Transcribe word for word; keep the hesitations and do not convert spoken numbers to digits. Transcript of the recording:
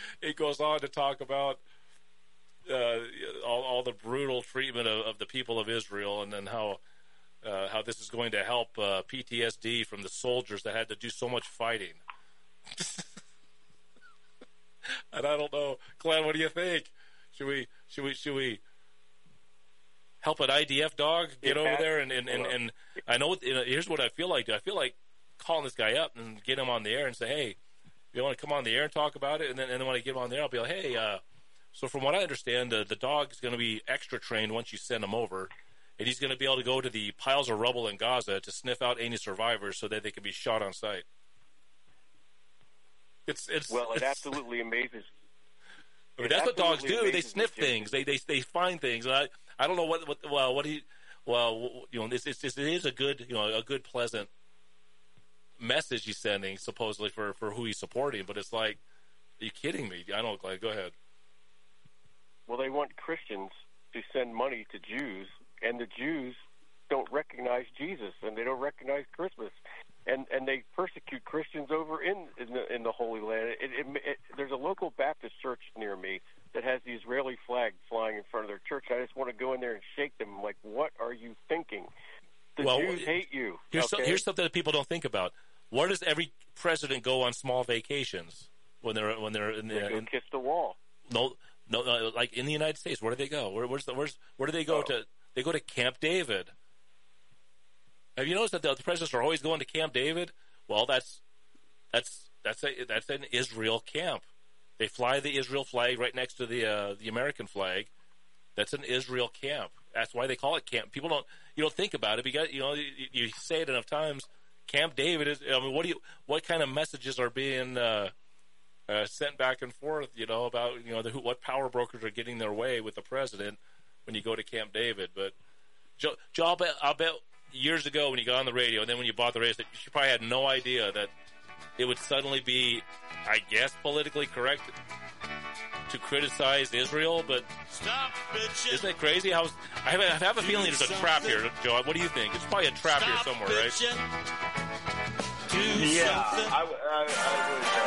it goes on to talk about uh, all, all the brutal treatment of, of the people of Israel, and then how uh, how this is going to help uh, P T S D from the soldiers that had to do so much fighting. And I don't know, Glenn, what do you think? Should we should we should we help an I D F dog get over there? And and, and, and I know, you know, here's what I feel like. I feel like calling this guy up and get him on the air and say, hey, you want to come on the air and talk about it? And then and then when I get him on the air, I'll be like, hey, uh, so from what I understand, uh, the dog is going to be extra trained once you send him over, and he's going to be able to go to the piles of rubble in Gaza to sniff out any survivors so that they can be shot on sight. It's it's well, it it's, absolutely amazes. I mean, that's what dogs do. They sniff things. They they they find things. And I I don't know what what well what he well you know it's, it's it is a good you know a good pleasant message he's sending supposedly for, for who he's supporting, but it's like, are you kidding me? I don't like. Go ahead. Well, they want Christians to send money to Jews, and the Jews don't recognize Jesus, and they don't recognize Christmas. And and they persecute Christians over in in the, in the Holy Land. It, it, it, there's a local Baptist church near me that has the Israeli flag flying in front of their church. I just want to go in there and shake them. I'm like, what are you thinking? The well, Jews hate you. Here's, okay? so, here's something that people don't think about. Where does every president go on small vacations when they're when they're in the? They go in, kiss the wall. No, no, no, like in the United States, where do they go? Where, where's the, where's where do they go oh. to? They go to Camp David. Have you noticed that the, the presidents are always going to Camp David? Well, that's that's that's a that's an Israel camp. They fly the Israel flag right next to the uh, the American flag. That's an Israel camp. That's why they call it camp. People don't you don't think about it because you know you, you say it enough times. Camp David is. I mean, what do you? What kind of messages are being uh, uh, sent back and forth? You know about you know the, what power brokers are getting their way with the president when you go to Camp David. But Joe, Joe I'll bet, I'll bet years ago when you got on the radio and then when you bought the radio, you probably had no idea that it would suddenly be, I guess, politically correct to criticize Israel. But Stop, isn't it crazy? How I have, I have a feeling there's a trap here, Joe. What do you think? There's probably a trap Stop here somewhere, bitching. right? Yeah, I, I, I would.